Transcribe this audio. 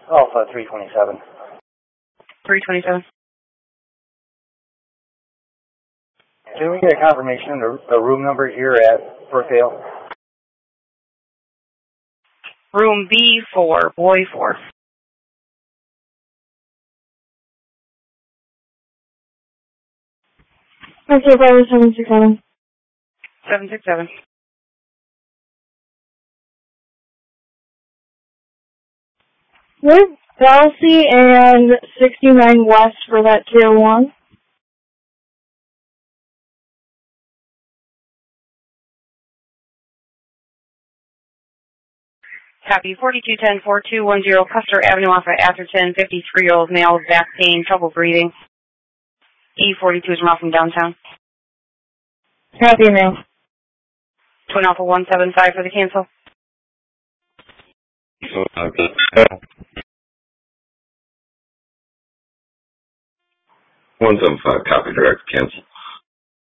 Alpha 327. 327. Can we get a confirmation of the room number here at Brookdale? Room B4, boy 4. Okay, 767. 767. With Chelsea and 69 West for that tier 1. Copy. 4210-4210 Custer Avenue off of Atherton. 53-year-old male, back pain, trouble breathing. E42 is from downtown. Copy now. Twin Alpha 175 for the cancel. 175, copy, direct, cancel.